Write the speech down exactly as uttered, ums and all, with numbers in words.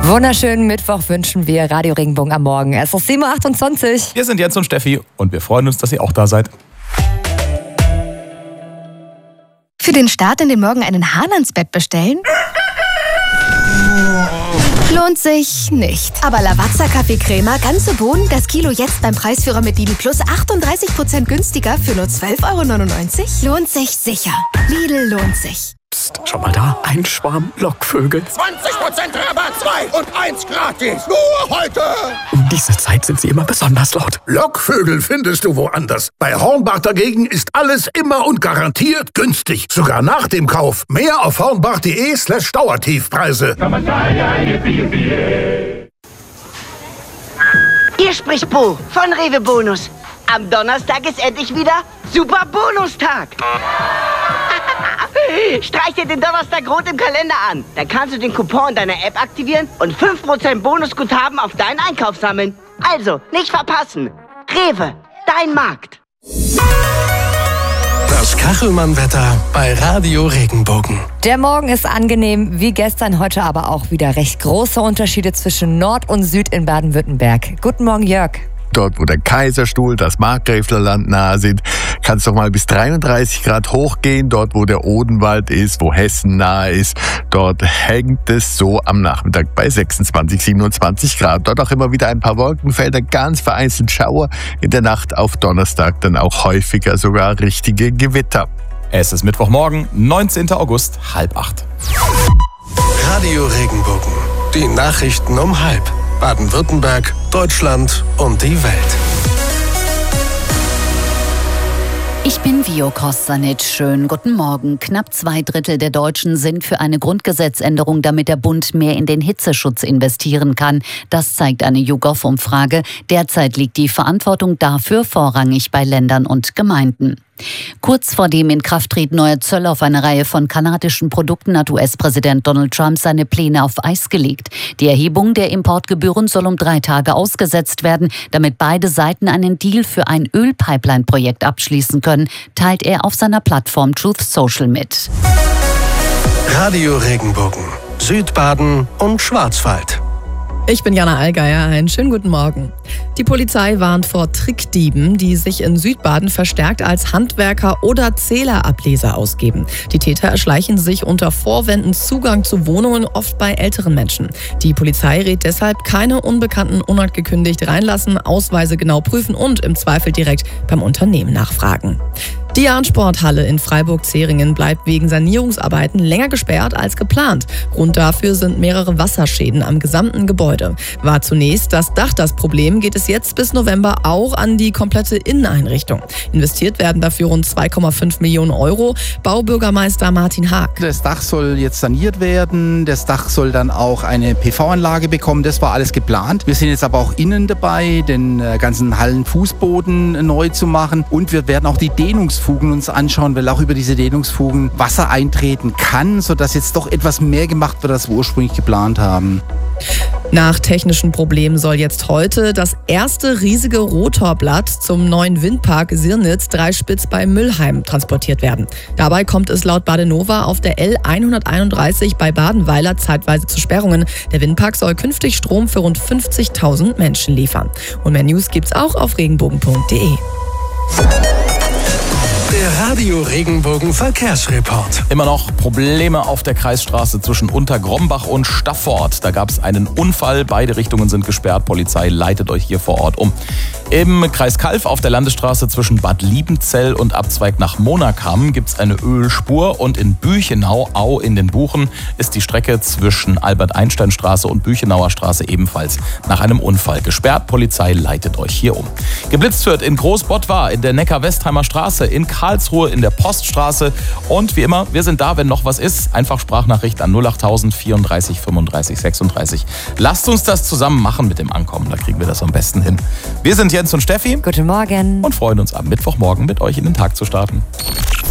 Wunderschönen Mittwoch wünschen wir Radio Regenbogen am Morgen. Es ist sieben Uhr achtundzwanzig. Wir sind Jens und Steffi und wir freuen uns, dass ihr auch da seid. Für den Start in den Morgen einen Hahn ans Bett bestellen? Lohnt sich nicht. Aber Lavazza Kaffeecrema, ganze Bohnen, das Kilo jetzt beim Preisführer mit Lidl Plus achtunddreißig Prozent günstiger für nur zwölf Euro neunundneunzig? Lohnt sich sicher. Lidl lohnt sich. Psst, schau mal da, ein Schwarm Lockvögel. zwanzig Prozent Rabatt, zwei und eins gratis. Nur heute. Um diese Zeit sind sie immer besonders laut. Lockvögel findest du woanders. Bei Hornbach dagegen ist alles immer und garantiert günstig. Sogar nach dem Kauf. Mehr auf hornbach.de slash Dauertiefpreise. Hier spricht Bo von Rewe Bonus. Am Donnerstag ist endlich wieder Super Bonustag. Streich dir den Donnerstag rot im Kalender an. Da kannst du den Coupon deiner App aktivieren und fünf Prozent Bonusguthaben auf deinen Einkauf sammeln. Also, nicht verpassen. Rewe, dein Markt. Das Kachelmann-Wetter bei Radio Regenbogen. Der Morgen ist angenehm, wie gestern, heute aber auch wieder recht große Unterschiede zwischen Nord und Süd in Baden-Württemberg. Guten Morgen, Jörg. Dort, wo der Kaiserstuhl, das Markgräflerland nahe sind, kann es doch mal bis dreiunddreißig Grad hochgehen. Dort, wo der Odenwald ist, wo Hessen nahe ist, dort hängt es so am Nachmittag bei sechsundzwanzig, siebenundzwanzig Grad. Dort auch immer wieder ein paar Wolkenfelder, ganz vereinzelt Schauer. In der Nacht auf Donnerstag dann auch häufiger sogar richtige Gewitter. Es ist Mittwochmorgen, neunzehnten August, halb acht. Radio Regenbogen. Die Nachrichten um halb. Baden-Württemberg, Deutschland und die Welt. Ich bin Vio Kostanic. Schönen guten Morgen. Knapp zwei Drittel der Deutschen sind für eine Grundgesetzänderung, damit der Bund mehr in den Hitzeschutz investieren kann. Das zeigt eine YouGov-Umfrage. Derzeit liegt die Verantwortung dafür vorrangig bei Ländern und Gemeinden. Kurz vor dem Inkrafttreten neuer Zölle auf eine Reihe von kanadischen Produkten hat U S-Präsident Donald Trump seine Pläne auf Eis gelegt. Die Erhebung der Importgebühren soll um drei Tage ausgesetzt werden, damit beide Seiten einen Deal für ein Ölpipeline-Projekt abschließen können, teilt er auf seiner Plattform Truth Social mit. Radio Regenbogen, Südbaden und Schwarzwald. Ich bin Jana Allgeier, einen schönen guten Morgen. Die Polizei warnt vor Trickdieben, die sich in Südbaden verstärkt als Handwerker oder Zählerableser ausgeben. Die Täter erschleichen sich unter Vorwänden Zugang zu Wohnungen, oft bei älteren Menschen. Die Polizei rät deshalb, keine Unbekannten unangekündigt reinlassen, Ausweise genau prüfen und im Zweifel direkt beim Unternehmen nachfragen. Die Jahn-Sporthalle in Freiburg-Zeringen bleibt wegen Sanierungsarbeiten länger gesperrt als geplant. Grund dafür sind mehrere Wasserschäden am gesamten Gebäude. War zunächst das Dach das Problem, geht es jetzt bis November auch an die komplette Inneneinrichtung. Investiert werden dafür rund zwei Komma fünf Millionen Euro. Baubürgermeister Martin Haag. Das Dach soll jetzt saniert werden, das Dach soll dann auch eine P V-Anlage bekommen, das war alles geplant. Wir sind jetzt aber auch innen dabei, den ganzen Hallenfußboden neu zu machen und wir werden auch die Dehnungsfugen uns anschauen, weil auch über diese Dehnungsfugen Wasser eintreten kann, sodass jetzt doch etwas mehr gemacht wird, als wir ursprünglich geplant haben. Nach technischen Problemen soll jetzt heute das erste riesige Rotorblatt zum neuen Windpark Sirnitz Dreispitz bei Müllheim transportiert werden. Dabei kommt es laut Badenova auf der L hunderteinunddreißig bei Badenweiler zeitweise zu Sperrungen. Der Windpark soll künftig Strom für rund fünfzigtausend Menschen liefern. Und mehr News gibt's auch auf regenbogen punkt de. Der Radio Regenbogen Verkehrsreport. Immer noch Probleme auf der Kreisstraße zwischen Untergrombach und Staffort. Da gab es einen Unfall, beide Richtungen sind gesperrt. Polizei leitet euch hier vor Ort um. Im Kreis Calw auf der Landesstraße zwischen Bad Liebenzell und Abzweig nach Monakam gibt es eine Ölspur und in Büchenau, Au in den Buchen, ist die Strecke zwischen Albert-Einstein-Straße und Büchenauer Straße ebenfalls nach einem Unfall gesperrt. Polizei leitet euch hier um. Geblitzt wird in Großbottwar, in der Neckar-Westheimer Straße, in Karlsruhe, in der Poststraße und wie immer, wir sind da, wenn noch was ist. Einfach Sprachnachricht an null achttausend vierunddreißig fünfunddreißig sechsunddreißig. Lasst uns das zusammen machen mit dem Ankommen, da kriegen wir das am besten hin. Wir sind Jens und Steffi. Guten Morgen. Und freuen uns am Mittwochmorgen mit euch in den Tag zu starten.